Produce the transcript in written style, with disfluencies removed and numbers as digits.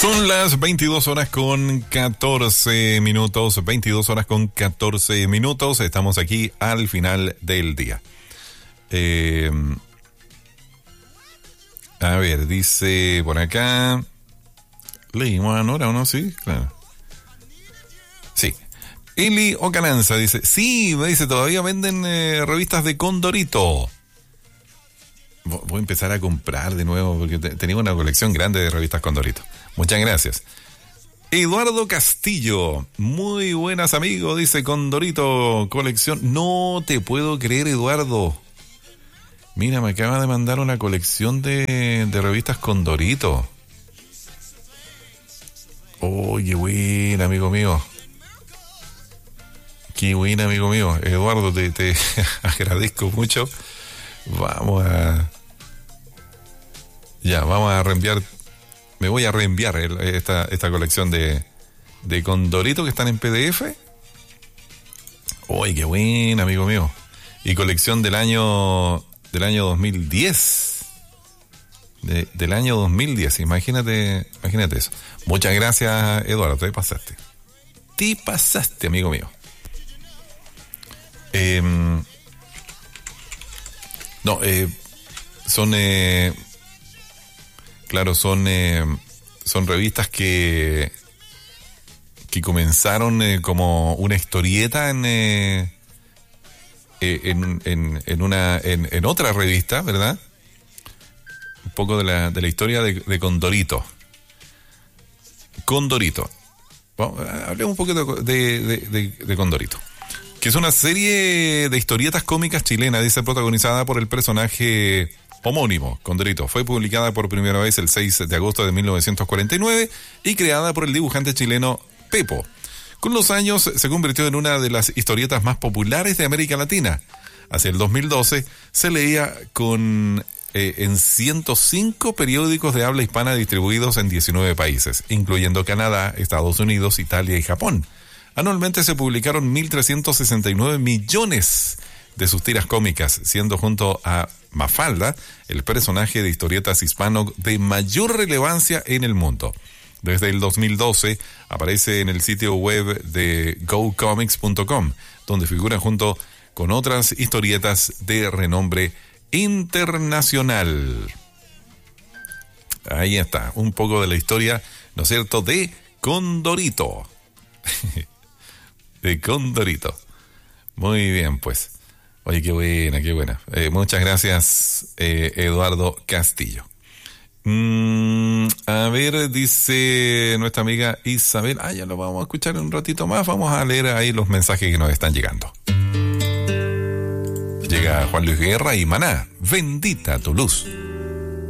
Son las 22 horas con 14 minutos. 22 horas con 14 minutos. Estamos aquí al final del día. A ver, dice por acá. Leímos ahora, ¿o no? Sí, claro. Sí. Eli Ocananza dice, sí, me dice, todavía venden revistas de Condorito. Voy a empezar a comprar de nuevo porque tenía una colección grande de revistas Condorito. Muchas gracias. Eduardo Castillo, muy buenas amigos, dice Condorito colección. No te puedo creer, Eduardo. Mira, me acaba de mandar una colección de revistas Condorito. Oye, buen amigo mío. Qué buen amigo mío. Eduardo, te agradezco mucho. Vamos a reenviar. Me voy a reenviar esta colección de Condorito que están en PDF. Uy, qué buen amigo mío. Y colección del año 2010. Del año 2010. Imagínate eso. Muchas gracias, Eduardo. Te pasaste, amigo mío. Son revistas que comenzaron como una historieta en otra revista, ¿verdad? Un poco de la historia de Condorito. Hablemos un poquito de Condorito, que es una serie de historietas cómicas chilenas, dice, protagonizada por el personaje homónimo, Condorito. Fue publicada por primera vez el 6 de agosto de 1949 y creada por el dibujante chileno Pepo. Con los años se convirtió en una de las historietas más populares de América Latina. Hacia el 2012 se leía en 105 periódicos de habla hispana distribuidos en 19 países, incluyendo Canadá, Estados Unidos, Italia y Japón. Anualmente se publicaron 1.369 millones de sus tiras cómicas, siendo junto a Mafalda el personaje de historietas hispano de mayor relevancia en el mundo. Desde el 2012 aparece en el sitio web de gocomics.com, donde figuran junto con otras historietas de renombre internacional. Ahí está, un poco de la historia, ¿no es cierto?, de Condorito. De Condorito. Muy bien, pues. Oye, qué buena. Muchas gracias, Eduardo Castillo. A ver, dice nuestra amiga Isabel. Ya lo vamos a escuchar un ratito más. Vamos a leer ahí los mensajes que nos están llegando. Llega Juan Luis Guerra y Maná. Bendita tu luz.